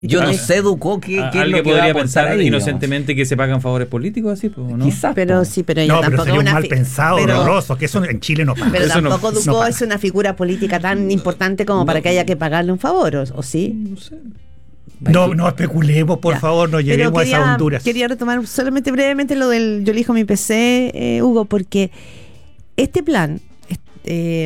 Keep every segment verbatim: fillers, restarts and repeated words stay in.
Yo no sé, Ducó, qué, qué es lo que podría va a pensar ahí, inocentemente digamos. Que se pagan favores políticos así, pues, ¿no? Quizás, pero sí, pero no, pero tampoco sería un una mal fi- pensado, pero, horroroso, que eso en Chile no pasa. Pero eso tampoco no, Ducó no es una figura política tan importante como no, para que haya que pagarle un favor, ¿o, o sí? No sé. No, no especulemos, por Ya. favor, no Pero lleguemos quería, a esas Honduras. Quería retomar solamente brevemente lo del Yo elijo mi P C, eh, Hugo, porque este plan eh,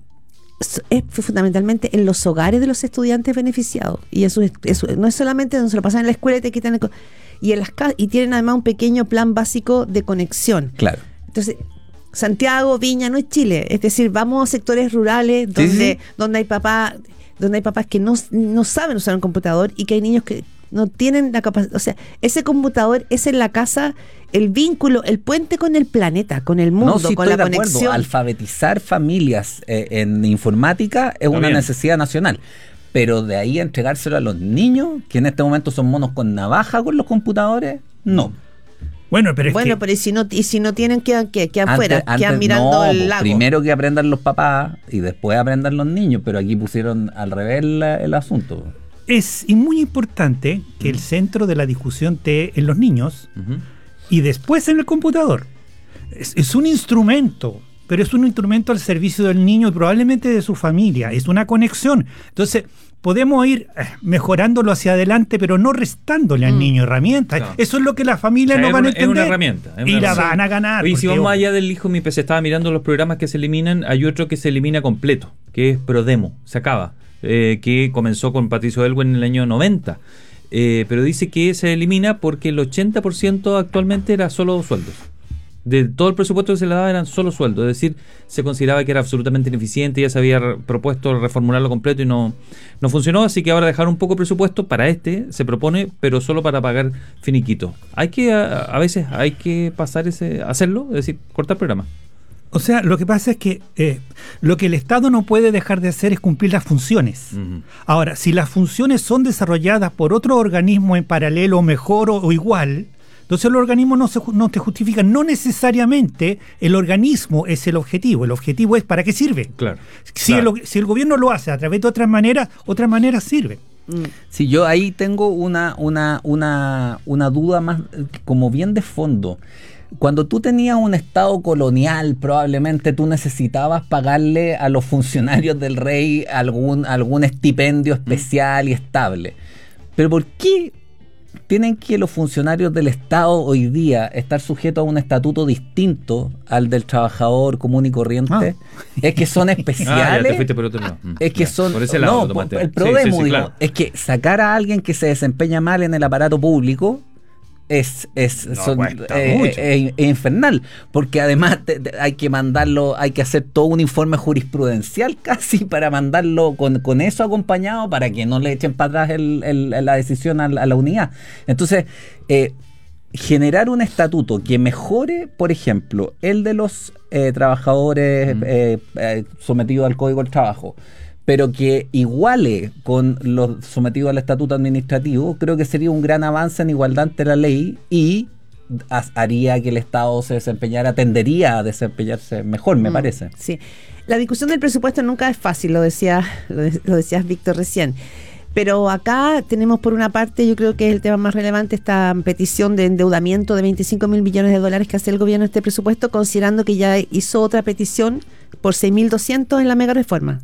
es fundamentalmente en los hogares de los estudiantes beneficiados, y eso, es, eso no es solamente donde se lo pasan en la escuela y te quitan el, y en las casas, y tienen además un pequeño plan básico de conexión. Claro. Entonces, Santiago, Viña no es Chile, es decir, vamos a sectores rurales donde, sí, sí. donde hay papás, donde hay papás que no, no saben usar un computador y que hay niños que no tienen la capacidad, o sea, ese computador es en la casa el vínculo, el puente con el planeta, con el mundo, no, sí, con estoy la de conexión. Acuerdo. Alfabetizar familias eh, en informática es Está una bien. necesidad nacional, pero de ahí a entregárselo a los niños, que en este momento son monos con navaja con los computadores, no. Bueno, pero es bueno, que... pero y si no, y si no tienen que que quedan Antes- afuera, antes quedan mirando no, el pues, lago. primero que aprendan los papás y después aprendan los niños, pero aquí pusieron al revés la- el asunto. Es y muy importante que el centro de la discusión esté en los niños Uh-huh. y después en el computador. Es, es un instrumento, pero es un instrumento al servicio del niño y probablemente de su familia. Es una conexión. Entonces, podemos ir eh, mejorándolo hacia adelante, pero no restándole al Mm. niño herramientas. Claro. Eso es lo que las familias O sea, no es van a una- es entender. una herramienta, es una y la herramienta. van a ganar. Oye, si porque, vamos oh, allá del hijo mi P C, estaba mirando los programas que se eliminan, hay otro que se elimina completo, que es Prodemo, se acaba, eh, que comenzó con Patricio Elwin en el año noventa, eh, pero dice que se elimina porque el ochenta por ciento actualmente era solo sueldos. De todo el presupuesto que se le daba eran solo sueldos, es decir, se consideraba que era absolutamente ineficiente, ya se había re- propuesto reformularlo completo y no, no funcionó, así que ahora dejar un poco presupuesto para este, se propone, pero solo para pagar finiquito. Hay que, a, a veces hay que pasar ese, hacerlo, es decir, cortar programa. O sea, lo que pasa es que eh, lo que el Estado no puede dejar de hacer es cumplir las funciones. Uh-huh. Ahora, si las funciones son desarrolladas por otro organismo en paralelo, o mejor o, o igual, entonces los organismos no, se, ju- no te justifican. No necesariamente el organismo es el objetivo. El objetivo es para qué sirve. Claro. Si, claro. El, si el gobierno lo hace a través de otras maneras, otras maneras sirve. Mm. Sí, yo ahí tengo una, una, una, una duda más eh, como bien de fondo. Cuando tú tenías un estado colonial, probablemente tú necesitabas pagarle a los funcionarios del rey algún, algún estipendio especial y estable. Pero ¿por qué tienen que los funcionarios del Estado hoy día estar sujetos a un estatuto distinto al del trabajador común y corriente? Ah. Es que son Ah, ya especiales. te fuiste por otro lado. Mm, Es que ya, son, por ese lado no, lo tomaste. el Sí, problema, sí, sí, digo, claro. es que sacar a alguien que se desempeña mal en el aparato público es, es, No, son, cuesta eh, mucho. eh, es infernal, porque además te- te- hay que mandarlo, hay que hacer todo un informe jurisprudencial casi para mandarlo con, con eso acompañado para que no le echen para atrás el, el- la decisión a la, a la unidad. Entonces, eh, generar un estatuto que mejore, por ejemplo, el de los eh, trabajadores Mm. eh, eh, sometidos al Código del Trabajo, pero que iguale con los sometidos al estatuto administrativo, creo que sería un gran avance en igualdad ante la ley y has- haría que el Estado se desempeñara, tendería a desempeñarse mejor, me Mm, parece. Sí. La discusión del presupuesto nunca es fácil, lo decía, lo, de- lo decías Víctor recién. Pero acá tenemos por una parte, yo creo que es el tema más relevante, esta petición de endeudamiento de veinticinco mil millones de dólares que hace el gobierno en este presupuesto, considerando que ya hizo otra petición por seis mil doscientos en la mega reforma.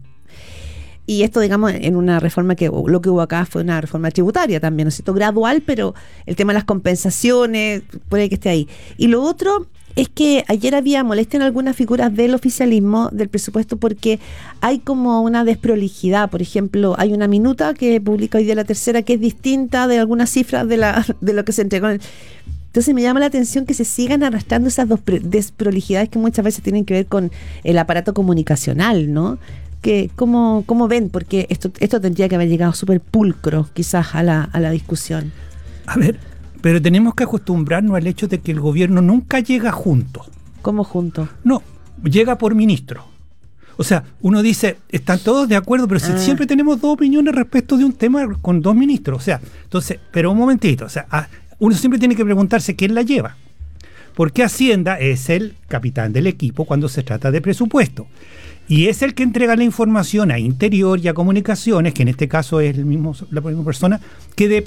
Y esto, digamos, en una reforma que lo que hubo acá fue una reforma tributaria también, ¿no es cierto? Gradual, pero el tema de las compensaciones, puede que esté ahí. Y lo otro es que ayer había molestia en algunas figuras del oficialismo del presupuesto porque hay como una desprolijidad. Por ejemplo, hay una minuta que publica hoy día La Tercera que es distinta de algunas cifras de, la, de lo que se entregó en el... Entonces me llama la atención que se sigan arrastrando esas dos pre- desprolijidades que muchas veces tienen que ver con el aparato comunicacional, ¿no? Que, ¿cómo, ¿Cómo ven? Porque esto esto tendría que haber llegado súper pulcro quizás a la, a la discusión. A ver, pero tenemos que acostumbrarnos al hecho de que el gobierno nunca llega junto. ¿Cómo juntos? No, llega por ministro. O sea, uno dice, están todos de acuerdo, pero si Ah. siempre tenemos dos opiniones respecto de un tema con dos ministros. O sea, entonces, pero un momentito, o sea, ah, uno siempre tiene que preguntarse quién la lleva. porque Hacienda es el capitán del equipo cuando se trata de presupuesto. Y es el que entrega la información a Interior y a Comunicaciones, que en este caso es el mismo, la misma persona, que